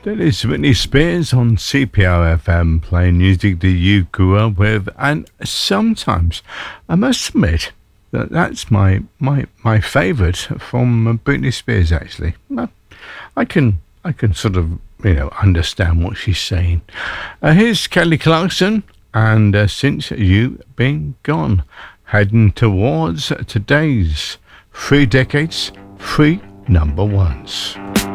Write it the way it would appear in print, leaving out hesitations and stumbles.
That is Britney Spears on CPR FM, playing music that you grew up with, and sometimes I must admit that that's my favourite from Britney Spears. Actually, I can sort of understand what she's saying. Here's Kelly Clarkson, and Since You Been Gone, heading towards today's 3 decades, 3 number ones.